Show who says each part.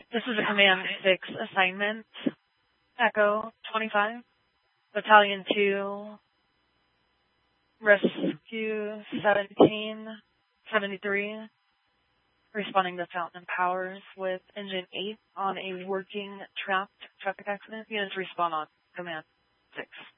Speaker 1: This is a Command 6 assignment. Echo 25, Battalion 2, Rescue 1773, responding to Fountain and Powers with Engine 8 on a working trapped traffic accident. Units respond on Command 6.